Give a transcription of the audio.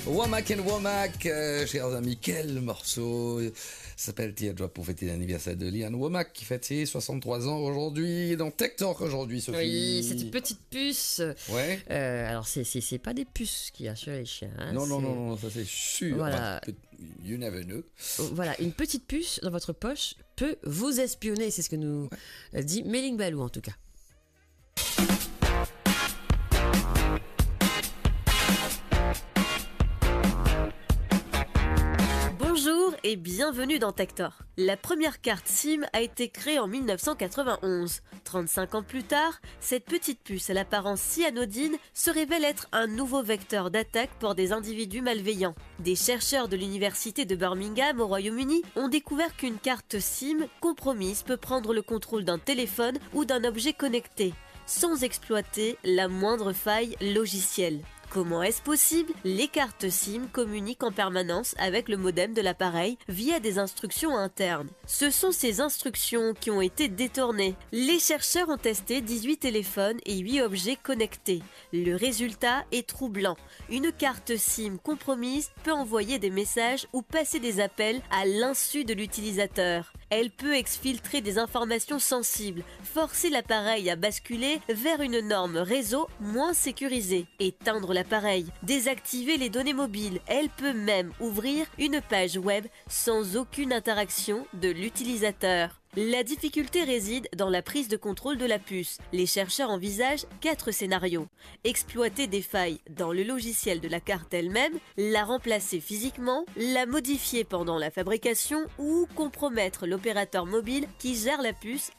Womack and Womack, chers amis, quel morceau s'appelle Teardrop pour fêter l'anniversaire de Lee Ann Womack qui fête ses 63 ans aujourd'hui dans Tech Talk aujourd'hui, Sophie. Oui, c'est une petite puce. Ouais. Alors c'est pas des puces qu'il y a sur les chiens. Hein, non, ça c'est sûr. Voilà. You never know. Voilà, une petite puce dans votre poche peut vous espionner, c'est ce que nous dit Méling Balou en tout cas. Bonjour et bienvenue dans Tector. La première carte SIM a été créée en 1991. 35 ans plus tard, cette petite puce à l'apparence si anodine se révèle être un nouveau vecteur d'attaque pour des individus malveillants. Des chercheurs de l'université de Birmingham au Royaume-Uni ont découvert qu'une carte SIM compromise peut prendre le contrôle d'un téléphone ou d'un objet connecté, sans exploiter la moindre faille logicielle. Comment est-ce possible? Les cartes SIM communiquent en permanence avec le modem de l'appareil via des instructions internes. Ce sont ces instructions qui ont été détournées. Les chercheurs ont testé 18 téléphones et 8 objets connectés. Le résultat est troublant. Une carte SIM compromise peut envoyer des messages ou passer des appels à l'insu de l'utilisateur. Elle peut exfiltrer des informations sensibles, forcer l'appareil à basculer vers une norme réseau moins sécurisée, éteindre l'appareil, désactiver les données mobiles. Elle peut même ouvrir une page web sans aucune interaction de l'utilisateur. La difficulté réside dans la prise de contrôle de la puce. Les chercheurs envisagent 4 scénarios. Exploiter des failles dans le logiciel de la carte elle-même, la remplacer physiquement, la modifier pendant la fabrication ou compromettre l'opérateur mobile qui gère la puce